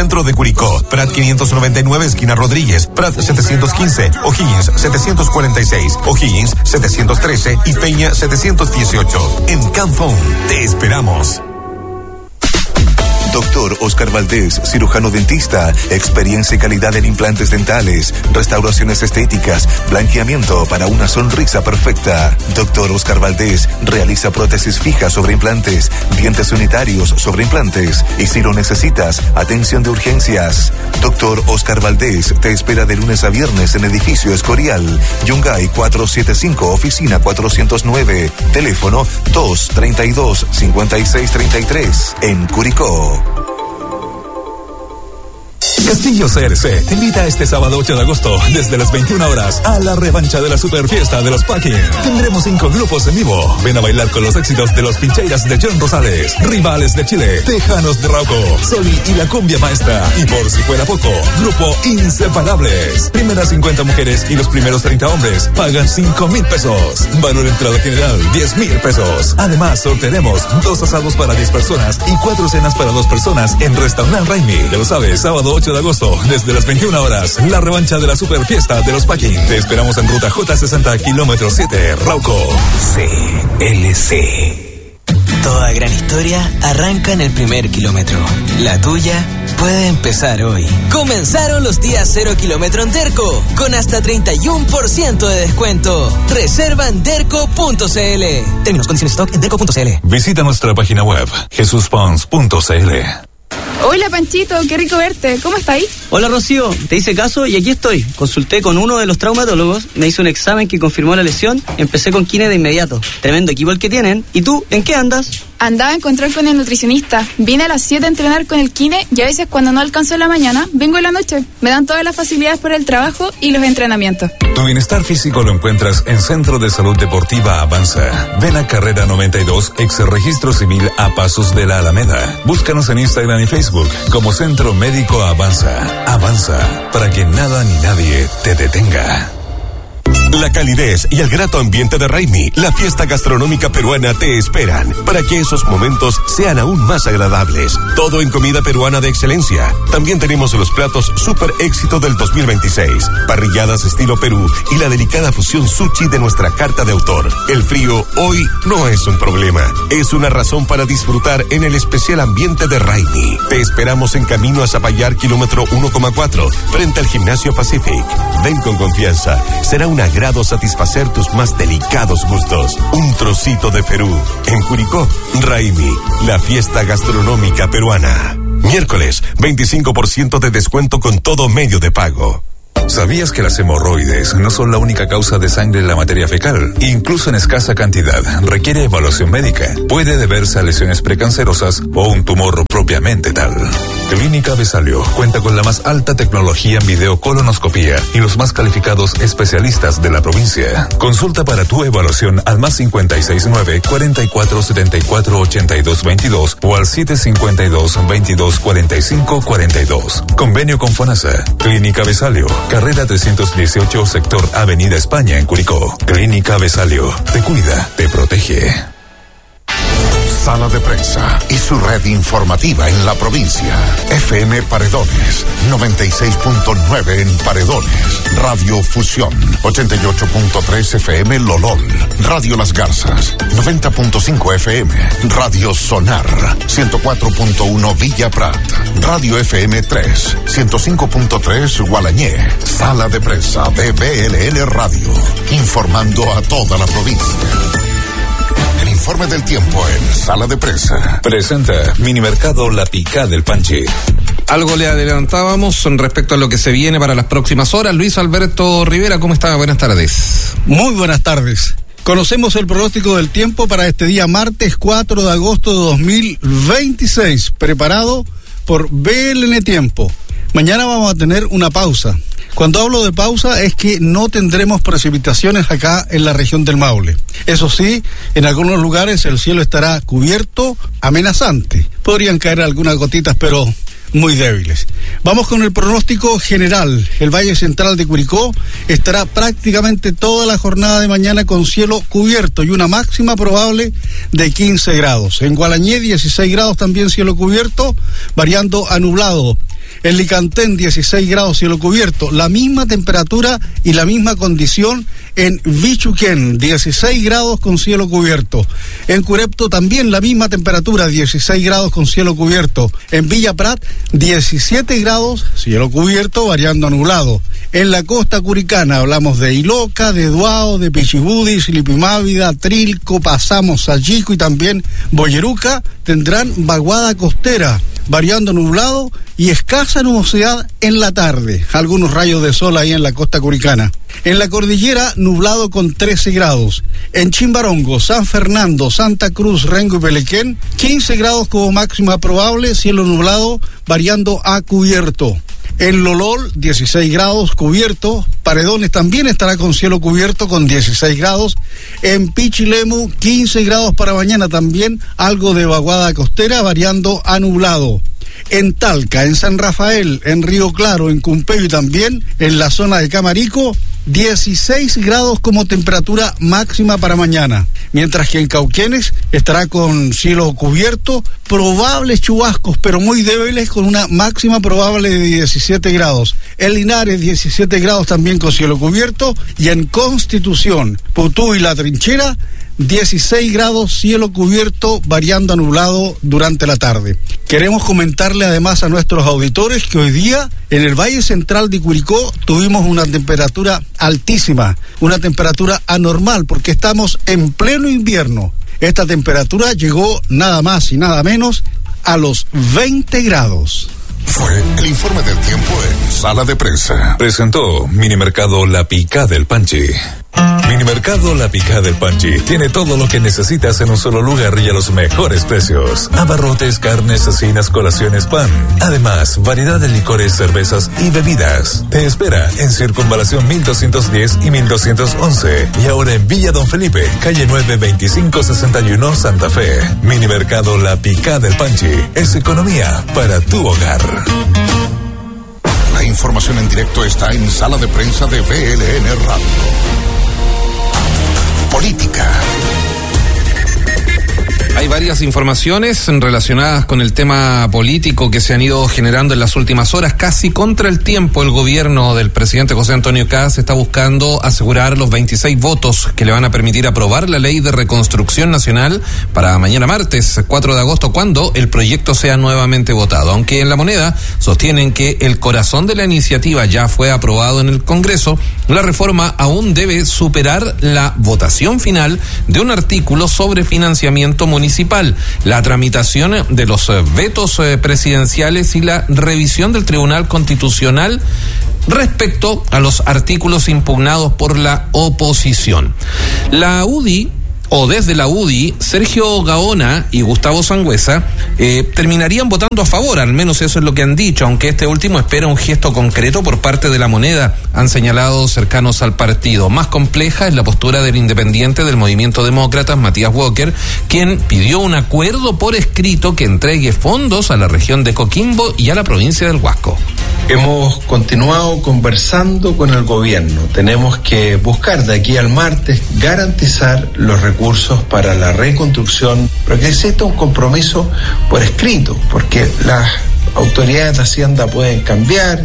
centro de Curicó. Prat 599, esquina Rodríguez. Prat 715, O'Higgins 746, O'Higgins 713 y Peña 718. En Camphone te esperamos. Doctor Oscar Valdés, cirujano dentista, experiencia y calidad en implantes dentales, restauraciones estéticas, blanqueamiento para una sonrisa perfecta. Doctor Oscar Valdés realiza prótesis fijas sobre implantes, dientes unitarios sobre implantes y si lo necesitas, atención de urgencias. Doctor Oscar Valdés te espera de lunes a viernes en edificio Escorial, Yungay 475, oficina 409, teléfono 232-5633, en Curicó. Castillo CRC te invita este sábado 8 de agosto desde las 21 horas a la revancha de la super fiesta de los Packing. Tendremos 5 grupos en vivo. Ven a bailar con los éxitos de los Pincheiras de John Rosales, Rivales de Chile, Tejanos de Rauco, Soli y la Cumbia Maestra. Y por si fuera poco, grupo Inseparables. Primeras 50 mujeres y los primeros 30 hombres pagan 5,000 pesos. Valor entrada general 10,000 pesos. Además, sortearemos 2 asados para 10 personas y 4 cenas para 2 personas en Restaurant Raimi. Ya lo sabes, sábado 8 de agosto, desde las 21 horas, la revancha de la super fiesta de los Packing. Te esperamos en ruta J60, kilómetro 7, Rauco. CLC. Toda gran historia arranca en el primer kilómetro. La tuya puede empezar hoy. Comenzaron los días 0 kilómetro en Derco, con hasta 31% de descuento. Reserva en derco.cl. Términos, condiciones, stock en derco.cl. Visita nuestra página web, jesuspons.cl. Hola Panchito, qué rico verte. ¿Cómo estáis? Hola Rocío, te hice caso y aquí estoy. Consulté con uno de los traumatólogos, me hizo un examen que confirmó la lesión, empecé con kine de inmediato. Tremendo equipo el que tienen. ¿Y tú, en qué andas? Andaba a encontrar con el nutricionista. Vine a las 7 a entrenar con el kine y a veces cuando no alcanzo en la mañana, vengo en la noche. Me dan todas las facilidades para el trabajo y los entrenamientos. Tu bienestar físico lo encuentras en Centro de Salud Deportiva Avanza. Ven a Carrera 92, ex registro civil a pasos de la Alameda. Búscanos en Instagram y Facebook como Centro Médico Avanza. Avanza, para que nada ni nadie te detenga. La calidez y el grato ambiente de Raimi, la fiesta gastronómica peruana, te esperan para que esos momentos sean aún más agradables. Todo en comida peruana de excelencia. También tenemos los platos super éxito del 2026, parrilladas estilo Perú y la delicada fusión sushi de nuestra carta de autor. El frío hoy no es un problema, es una razón para disfrutar en el especial ambiente de Raimi. Te esperamos en camino a Zapallar, kilómetro 1,4, frente al Gimnasio Pacific. Ven con confianza, será un agrado satisfacer tus más delicados gustos. Un trocito de Perú. En Curicó, Raimi, la fiesta gastronómica peruana. Miércoles, 25% de descuento con todo medio de pago. ¿Sabías que las hemorroides no son la única causa de sangre en la materia fecal? Incluso en escasa cantidad, requiere evaluación médica. Puede deberse a lesiones precancerosas o un tumor propiamente tal. Clínica Besalio cuenta con la más alta tecnología en videocolonoscopía y los más calificados especialistas de la provincia. Consulta para tu evaluación al más 569-4474-8222 o al 752-2245-42. Convenio con FONASA. Clínica Besalio, carrera 318, sector Avenida España en Curicó. Clínica Besalio, te cuida, te protege. Sala de Prensa y su red informativa en la provincia. FM Paredones, 96.9 en Paredones. Radio Fusión, 88.3 FM Lolol. Radio Las Garzas, 90.5 FM. Radio Sonar, 104.1 Villa Prat. Radio FM 3, 105.3 Gualañé. Sala de Prensa de BLN Radio, informando a toda la provincia. El informe del tiempo en Sala de Prensa. Presenta Minimercado La Picá del Panchi. Algo le adelantábamos respecto a lo que se viene para las próximas horas. Luis Alberto Rivera, ¿cómo está? Buenas tardes. Muy buenas tardes. Conocemos el pronóstico del tiempo para este día martes 4 de agosto de 2026, preparado por BLN Tiempo. Mañana vamos a tener una pausa. Cuando hablo de pausa es que no tendremos precipitaciones acá en la región del Maule. Eso sí, en algunos lugares el cielo estará cubierto, amenazante. Podrían caer algunas gotitas, pero muy débiles. Vamos con el pronóstico general. El Valle Central de Curicó estará prácticamente toda la jornada de mañana con cielo cubierto y una máxima probable de 15 grados. En Gualañé, 16 grados también cielo cubierto, variando a nublado. En Licantén 16 grados cielo cubierto, la misma temperatura y la misma condición en Vichuquén, 16 grados con cielo cubierto. En Curepto también la misma temperatura, 16 grados con cielo cubierto. En Villa Prat 17 grados, cielo cubierto, variando a nublado. En la costa curicana hablamos de Iloca, de Duao, de Pichibudi, Silipimávida, Trilco, pasamos a Yico y también Boyeruca, tendrán vaguada costera, variando nublado y escasa nubosidad en la tarde. Algunos rayos de sol ahí en la costa curicana. En la cordillera, nublado con 13 grados. En Chimbarongo, San Fernando, Santa Cruz, Rengo y Pelequén, 15 grados como máxima probable, cielo nublado, variando a cubierto. En Lolol, 16 grados cubierto. Paredones también estará con cielo cubierto con 16 grados. En Pichilemu, 15 grados para mañana también, algo de vaguada costera, variando a nublado. En Talca, en San Rafael, en Río Claro, en Cumpeyo y también en la zona de Camarico, 16 grados como temperatura máxima para mañana. Mientras que en Cauquenes estará con cielo cubierto, probables chubascos, pero muy débiles, con una máxima probable de 17 grados. En Linares, 17 grados también con cielo cubierto. Y en Constitución, Putú y La Trinchera, 16 grados, cielo cubierto, variando a nublado durante la tarde. Queremos comentarle además a nuestros auditores que hoy día en el Valle Central de Curicó tuvimos una temperatura altísima, una temperatura anormal, porque estamos en pleno invierno. Esta temperatura llegó nada más y nada menos a los 20 grados. Fue el informe del tiempo en Sala de Prensa. Presentó Minimercado La Picá del Panchi. Minimercado La Picá del Panchi tiene todo lo que necesitas en un solo lugar y a los mejores precios. Abarrotes, carnes, cecinas, colaciones, pan. Además, variedad de licores, cervezas y bebidas. Te espera en Circunvalación 1210 y 1211. Y ahora en Villa Don Felipe, calle 9, 2561, Santa Fe. Minimercado La Picá del Panchi es economía para tu hogar. La información en directo está en Sala de Prensa de VLN Radio. Política. Hay varias informaciones relacionadas con el tema político que se han ido generando en las últimas horas. Casi contra el tiempo, el gobierno del presidente José Antonio Kast está buscando asegurar los 26 votos que le van a permitir aprobar la ley de reconstrucción nacional para mañana martes 4 de agosto, cuando el proyecto sea nuevamente votado. Aunque en La Moneda sostienen que el corazón de la iniciativa ya fue aprobado en el Congreso, la reforma aún debe superar la votación final de un artículo sobre financiamiento municipal, la tramitación de los vetos presidenciales y la revisión del Tribunal Constitucional respecto a los artículos impugnados por la oposición. La UDI, o desde la UDI, Sergio Gaona y Gustavo Sangüesa terminarían votando a favor, al menos eso es lo que han dicho, aunque este último espera un gesto concreto por parte de La Moneda, han señalado cercanos al partido. Más compleja es la postura del independiente del Movimiento Demócratas, Matías Walker, quien pidió un acuerdo por escrito que entregue fondos a la región de Coquimbo y a la provincia del Huasco. Hemos continuado conversando con el gobierno. Tenemos que buscar de aquí al martes garantizar los recursos para la reconstrucción, pero que exista un compromiso por escrito, porque las autoridades de Hacienda pueden cambiar.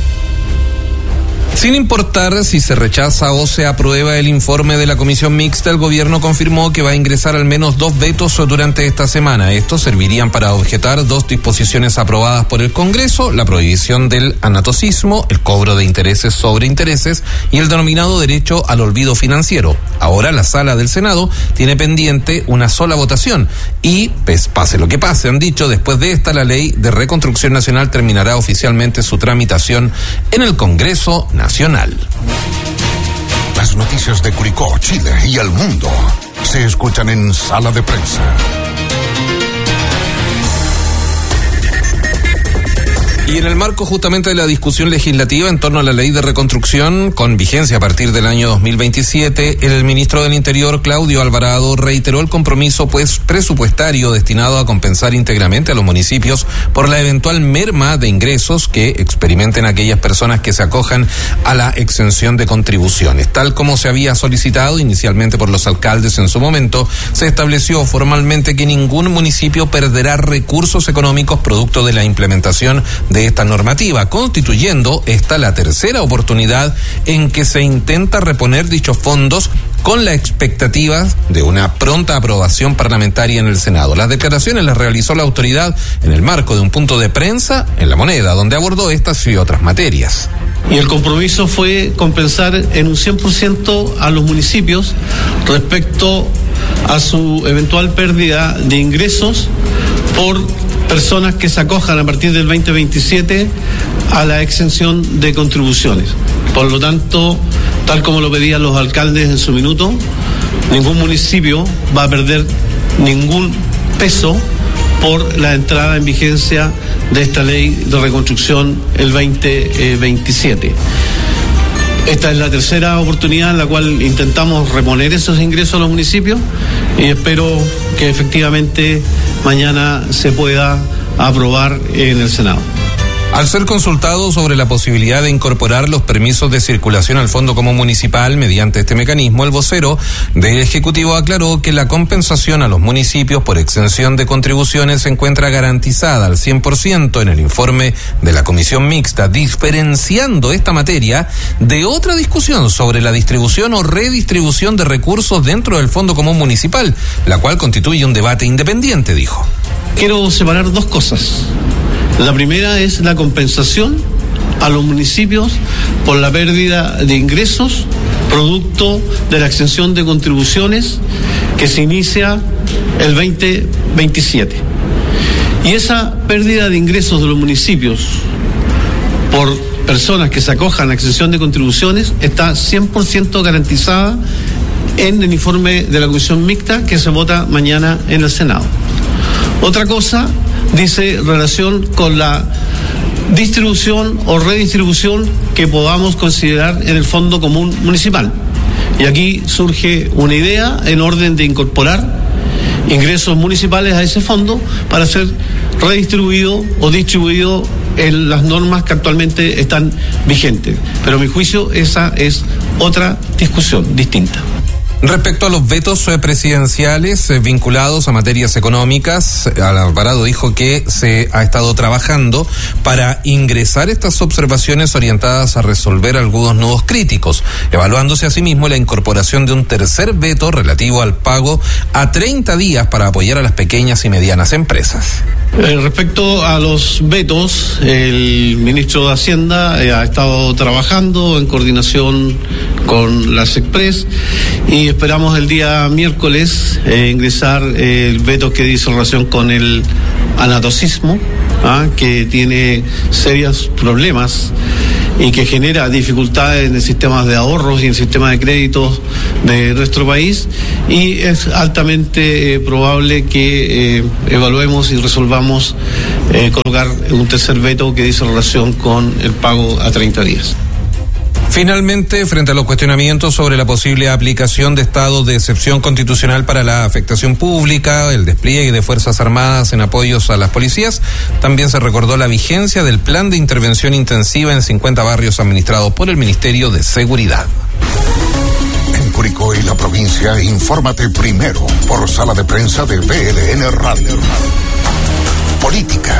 Sin importar si se rechaza o se aprueba el informe de la comisión mixta, el gobierno confirmó que va a ingresar al menos 2 vetos durante esta semana. Estos servirían para objetar 2 disposiciones aprobadas por el Congreso: la prohibición del anatocismo, el cobro de intereses sobre intereses y el denominado derecho al olvido financiero. Ahora la sala del Senado tiene pendiente una sola votación y, pues, pase lo que pase, han dicho, después de esta la ley de reconstrucción nacional terminará oficialmente su tramitación en el Congreso Nacional. Las noticias de Curicó, Chile y el mundo se escuchan en Sala de Prensa. Y en el marco justamente de la discusión legislativa en torno a la ley de reconstrucción, con vigencia a partir del año 2027, el ministro del Interior, Claudio Alvarado, reiteró el compromiso presupuestario destinado a compensar íntegramente a los municipios por la eventual merma de ingresos que experimenten aquellas personas que se acojan a la exención de contribuciones. Tal como se había solicitado inicialmente por los alcaldes en su momento, se estableció formalmente que ningún municipio perderá recursos económicos producto de la implementación de de esta normativa, constituyendo esta la tercera oportunidad en que se intenta reponer dichos fondos con la expectativa de una pronta aprobación parlamentaria en el Senado. Las declaraciones las realizó la autoridad en el marco de un punto de prensa en La Moneda, donde abordó estas y otras materias. Y el compromiso fue compensar en un 100% a los municipios respecto a su eventual pérdida de ingresos por personas que se acojan a partir del 2027 a la exención de contribuciones. Por lo tanto, tal como lo pedían los alcaldes en su minuto, ningún municipio va a perder ningún peso por la entrada en vigencia de esta ley de reconstrucción el 2027. Esta es la tercera oportunidad en la cual intentamos reponer esos ingresos a los municipios y espero que efectivamente mañana se pueda aprobar en el Senado. Al ser consultado sobre la posibilidad de incorporar los permisos de circulación al Fondo Común Municipal mediante este mecanismo, el vocero del Ejecutivo aclaró que la compensación a los municipios por exención de contribuciones se encuentra garantizada al 100% en el informe de la Comisión Mixta, diferenciando esta materia de otra discusión sobre la distribución o redistribución de recursos dentro del Fondo Común Municipal, la cual constituye un debate independiente, dijo. Quiero separar dos cosas. La primera es la compensación a los municipios por la pérdida de ingresos producto de la exención de contribuciones que se inicia el 2027. Y esa pérdida de ingresos de los municipios por personas que se acojan a exención de contribuciones está 100% garantizada en el informe de la Comisión Mixta que se vota mañana en el Senado. Otra cosa dice relación con la distribución o redistribución que podamos considerar en el Fondo Común Municipal. Y aquí surge una idea en orden de incorporar ingresos municipales a ese fondo para ser redistribuido o distribuido en las normas que actualmente están vigentes. Pero a mi juicio esa es otra discusión distinta. Respecto a los vetos presidenciales vinculados a materias económicas, Alvarado dijo que se ha estado trabajando para ingresar estas observaciones orientadas a resolver algunos nudos críticos, evaluándose asimismo la incorporación de un tercer veto relativo al pago a 30 días para apoyar a las pequeñas y medianas empresas. Respecto a los vetos, el ministro de Hacienda ha estado trabajando en coordinación con las Express y esperamos el día miércoles ingresar el veto que dice relación con el anatocismo, que tiene serios problemas y que genera dificultades en el sistema de ahorros y en el sistema de créditos de nuestro país, y es altamente probable que evaluemos y resolvamos colocar un tercer veto que dice relación con el pago a 30 días. Finalmente, frente a los cuestionamientos sobre la posible aplicación de estado de excepción constitucional para la afectación pública, el despliegue de Fuerzas Armadas en apoyos a las policías, también se recordó la vigencia del plan de intervención intensiva en 50 barrios administrados por el Ministerio de Seguridad. En Curicó y la provincia, infórmate primero por sala de prensa de BLN Radio. Política.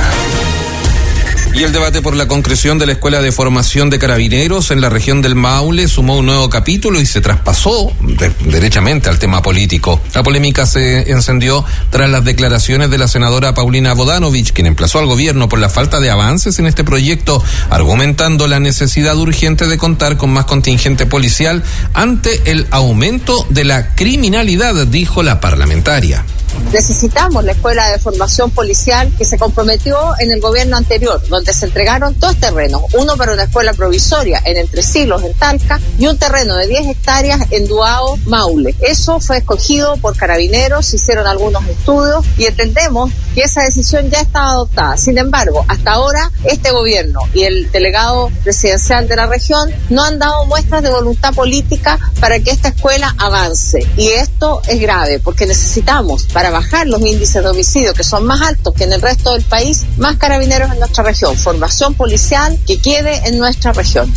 Y el debate por la concreción de la Escuela de Formación de Carabineros en la región del Maule sumó un nuevo capítulo y se traspasó derechamente al tema político. La polémica se encendió tras las declaraciones de la senadora Paulina Bodanovich, quien emplazó al gobierno por la falta de avances en este proyecto, argumentando la necesidad urgente de contar con más contingente policial ante el aumento de la criminalidad, dijo la parlamentaria. Necesitamos la Escuela de Formación Policial que se comprometió en el gobierno anterior, donde se entregaron dos terrenos, uno para una escuela provisoria en Entre Silos, en Talca, y un terreno de 10 hectáreas en Duao, Maule. Eso fue escogido por Carabineros, se hicieron algunos estudios y entendemos que esa decisión ya estaba adoptada. Sin embargo, hasta ahora este gobierno y el delegado presidencial de la región no han dado muestras de voluntad política para que esta escuela avance. Y esto es grave porque necesitamos, para bajar los índices de homicidio, que son más altos que en el resto del país, más carabineros en nuestra región, formación policial que quede en nuestra región.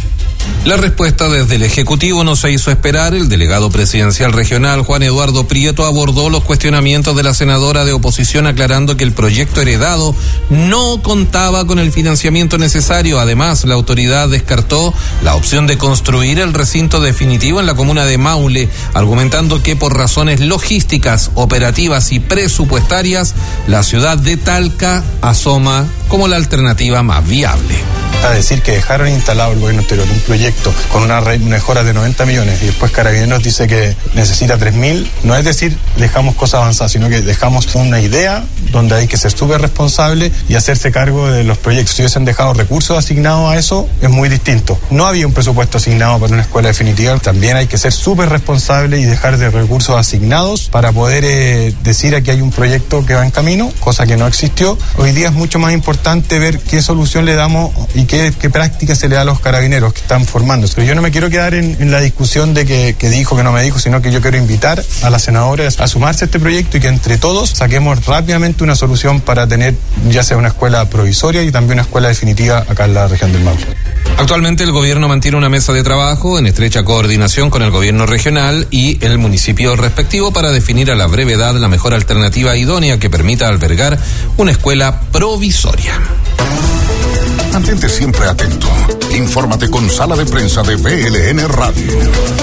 La respuesta desde el Ejecutivo no se hizo esperar. El delegado presidencial regional, Juan Eduardo Prieto, abordó los cuestionamientos de la senadora de oposición, aclarando que el proyecto heredado no contaba con el financiamiento necesario. Además, la autoridad descartó la opción de construir el recinto definitivo en la comuna de Maule, argumentando que por razones logísticas, operativas y presupuestarias, la ciudad de Talca asoma como la alternativa más viable. A decir que dejaron instalado el gobierno anterior un proyecto con una mejora de 90 millones y después Carabineros dice que necesita 3.000, no es decir dejamos cosas avanzadas, sino que dejamos una idea donde hay que ser súper responsable y hacerse cargo de los proyectos. Si hubiesen dejado recursos asignados a eso, es muy distinto. No había un presupuesto asignado para una escuela definitiva, también hay que ser súper responsable y dejar de recursos asignados para poder decir aquí hay un proyecto que va en camino, cosa que no existió. Hoy día es mucho más importante ver qué solución le damos y qué práctica se le da a los carabineros que están formándose. Pero yo no me quiero quedar en la discusión de que dijo, que no me dijo, sino que yo quiero invitar a las senadoras a sumarse a este proyecto y que entre todos saquemos rápidamente una solución para tener ya sea una escuela provisoria y también una escuela definitiva acá en la región del Maule. Actualmente el gobierno mantiene una mesa de trabajo en estrecha coordinación con el gobierno regional y el municipio respectivo para definir a la brevedad la mejor alternativa idónea que permita albergar una escuela provisoria. Mantente siempre atento. Infórmate con Sala de Prensa de BLN Radio.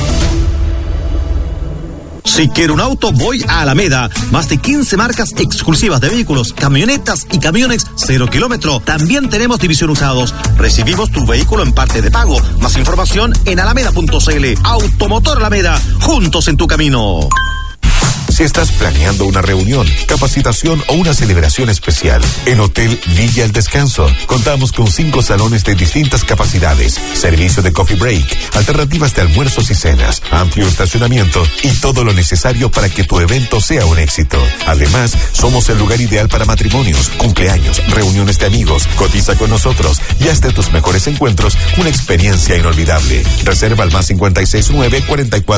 Si quiero un auto, voy a Alameda. Más de 15 marcas exclusivas de vehículos, camionetas y camiones 0 kilómetro. También tenemos división usados. Recibimos tu vehículo en parte de pago. Más información en alameda.cl. Automotor Alameda, juntos en tu camino. Si estás planeando una reunión, capacitación o una celebración especial, en Hotel Villa El Descanso contamos con 5 salones de distintas capacidades, servicio de coffee break, alternativas de almuerzos y cenas, amplio estacionamiento y todo lo necesario para que tu evento sea un éxito. Además, somos el lugar ideal para matrimonios, cumpleaños, reuniones de amigos. Cotiza con nosotros y haz de tus mejores encuentros una experiencia inolvidable. Reserva al +569 44